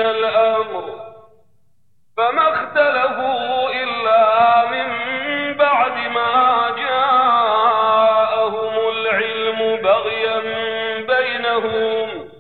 الأمر، فما اختلفوا إلا من بعد ما جاءهم العلم بغيا بينهم